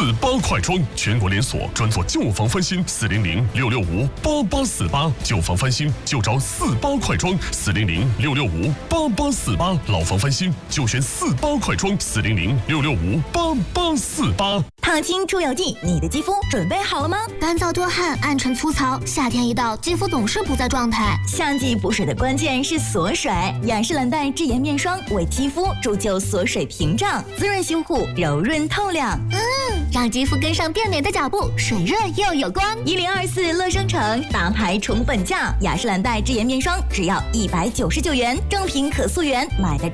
48快装，全国连锁，专做旧房翻新，400-665-8848，旧房翻新就找48快装，400-665-8848，老房翻新就选48快装，400-665-8848。 烫青出油剂，你的肌肤准备好了吗？ 干燥多汗，暗沉粗糙，夏天一到，肌肤总是不在状态。 夏季补水的关键是锁水，雅诗兰黛智妍面霜为肌肤铸就锁水屏障，滋润修护，柔润透亮。 让肌肤跟上变美的脚步，水润又有光。 1024乐生城大牌宠本价，雅诗兰黛智妍面霜只要199元，正品可溯源，买的